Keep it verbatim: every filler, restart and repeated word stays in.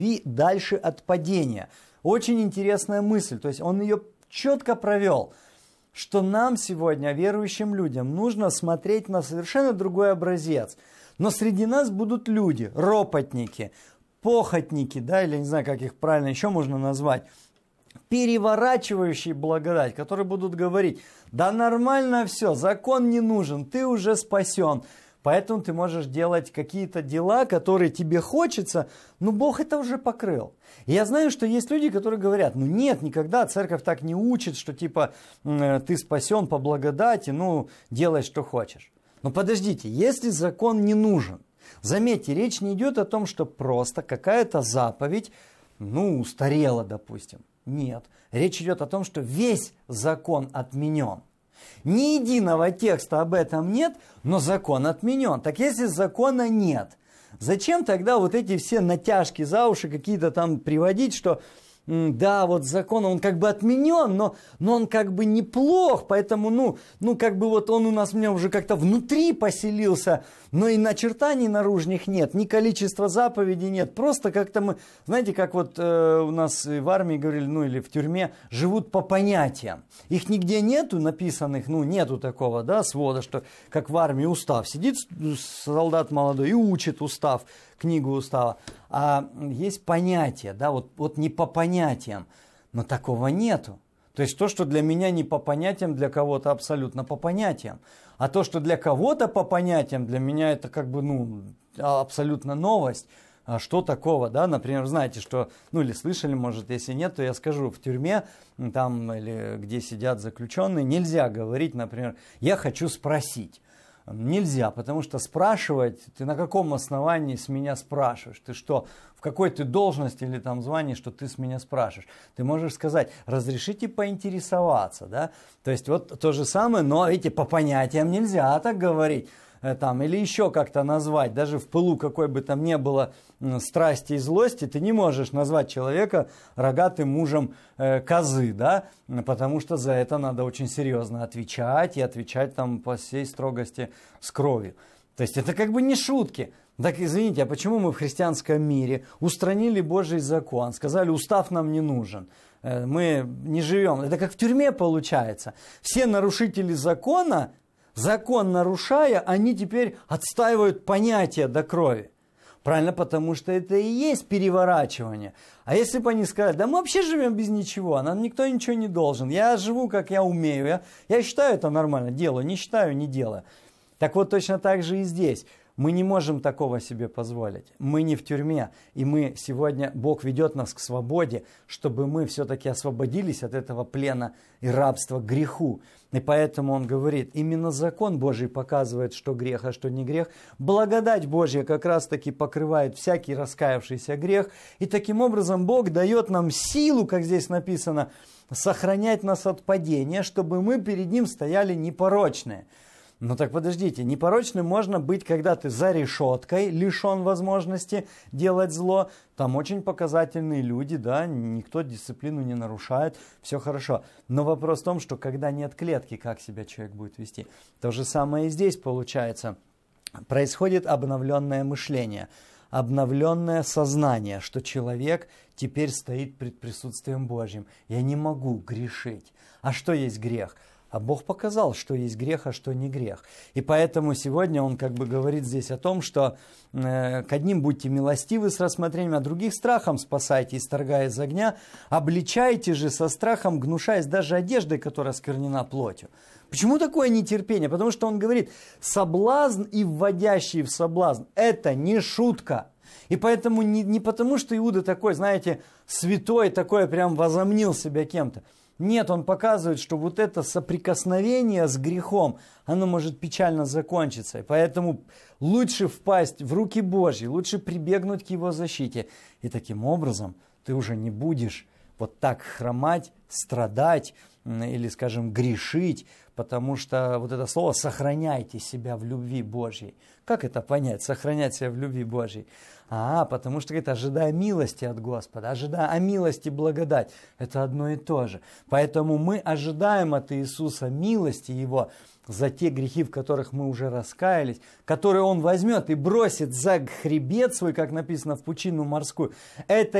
и дальше от падения. Очень интересная мысль, то есть он ее четко провел, что нам сегодня, верующим людям, нужно смотреть на совершенно другой образец. Но среди нас будут люди, ропотники, похотники, да, или не знаю, как их правильно еще можно назвать, переворачивающие благодать, которые будут говорить: да нормально все, закон не нужен, ты уже спасен. Поэтому ты можешь делать какие-то дела, которые тебе хочется, но Бог это уже покрыл. И я знаю, что есть люди, которые говорят: ну нет, никогда церковь так не учит, что типа ты спасен по благодати, ну делай, что хочешь. Но подождите, если закон не нужен, заметьте, речь не идет о том, что просто какая-то заповедь, ну, устарела, допустим. Нет, речь идет о том, что весь закон отменен. Ни единого текста об этом нет, но закон отменен. Так если закона нет, зачем тогда вот эти все натяжки за уши какие-то там приводить, что да, вот закон, он как бы отменен, но, но он как бы неплох, поэтому, ну, ну, как бы вот он у нас у меня уже как-то внутри поселился, но и начертаний наружных нет, ни количества заповедей нет, просто как-то мы, знаете, как вот э, у нас в армии говорили, ну, или в тюрьме, живут по понятиям. Их нигде нету написанных, ну, нету такого, да, свода, что как в армии устав. Сидит солдат молодой и учит устав, книгу устава. А есть понятия, да, вот, вот не по понятиям, но такого нету. То есть то, что для меня не по понятиям, для кого-то абсолютно по понятиям. А то, что для кого-то по понятиям, для меня это как бы, ну, абсолютно новость. А что такого, да, например, знаете, что, ну, или слышали, может, если нет, то я скажу, в тюрьме, там, или где сидят заключенные, нельзя говорить, например, я хочу спросить. Нельзя, потому что спрашивать, ты на каком основании с меня спрашиваешь? Ты что, в какой ты должности или там звании, что ты с меня спрашиваешь? Ты можешь сказать: разрешите поинтересоваться, да? То есть вот то же самое, но видите, по понятиям нельзя так говорить. Там, или еще как-то назвать, даже в пылу какой бы там ни было страсти и злости, ты не можешь назвать человека рогатым мужем э, козы, да, потому что за это надо очень серьезно отвечать, и отвечать там по всей строгости с кровью. То есть это как бы не шутки. Так извините, а почему мы в христианском мире устранили Божий закон, сказали, устав нам не нужен? Мы не живем. Это как в тюрьме получается. Все нарушители закона, закон нарушая, они теперь отстаивают понятия до крови. Правильно, потому что это и есть переворачивание. А если бы они сказали: да мы вообще живем без ничего, нам никто ничего не должен, я живу, как я умею, я, я считаю это нормально, делаю, не считаю, не делаю. Так вот, точно так же и здесь. Мы не можем такого себе позволить. Мы не в тюрьме, и мы сегодня, Бог ведет нас к свободе, чтобы мы все-таки освободились от этого плена и рабства к греху. И поэтому Он говорит, именно закон Божий показывает, что грех, а что не грех. Благодать Божья как раз-таки покрывает всякий раскаявшийся грех. И таким образом Бог дает нам силу, как здесь написано, сохранять нас от падения, чтобы мы перед Ним стояли непорочные. Ну так подождите, непорочным можно быть, когда ты за решеткой, лишен возможности делать зло. Там очень показательные люди, да, никто дисциплину не нарушает, все хорошо. Но вопрос в том, что когда нет клетки, как себя человек будет вести. То же самое и здесь получается. Происходит обновленное мышление, обновленное сознание, что человек теперь стоит пред присутствием Божьим. Я не могу грешить. А что есть грех? А Бог показал, что есть грех, а что не грех. И поэтому сегодня Он как бы говорит здесь о том, что э, к одним будьте милостивы с рассмотрением, а других страхом спасайте, исторгая из огня. Обличайте же со страхом, гнушаясь даже одеждой, которая сквернена плотью. Почему такое нетерпение? Потому что Он говорит, соблазн и вводящий в соблазн – это не шутка. И поэтому не, не потому, что Иуда такой, знаете, святой, такой прям возомнил себя кем-то. Нет, он показывает, что вот это соприкосновение с грехом, оно может печально закончиться. И поэтому лучше впасть в руки Божьи, лучше прибегнуть к Его защите. И таким образом ты уже не будешь вот так хромать, страдать или, скажем, грешить, потому что вот это слово «сохраняйте себя в любви Божьей». Как это понять, сохранять себя в любви Божьей? А, потому что это ожидая милости от Господа, ожидая о милости благодать. Это одно и то же. Поэтому мы ожидаем от Иисуса милости Его за те грехи, в которых мы уже раскаялись, которые Он возьмет и бросит за хребет свой, как написано, в пучину морскую. Это